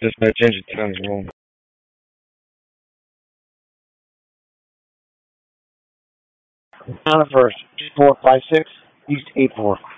Just no change of times wrong. On the first, 456, East 84.